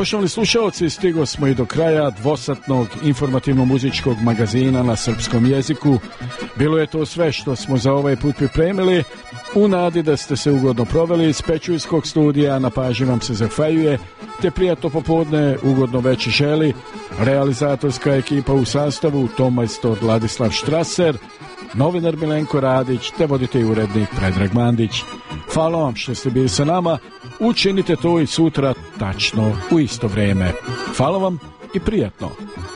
Poštovani slušalci, stigo smo i do kraja dvosatnog informativno-muzičkog magazina na srpskom jeziku. Bilo je to sve što smo za ovaj put pripremili. U nadi da ste se ugodno proveli iz Pećujskog studija, na pažnji vam se zahvaljuje, te prijatno popodne, ugodno večer želi realizatorska ekipa u sastavu tonmajstor Ladislav Štraser, novinar Milenko Radić te voditelj i urednik Predrag Mandić. Hvala vam što ste bili sa nama. Učinite to i sutra tačno u isto vrijeme. Hvala vam i prijatno.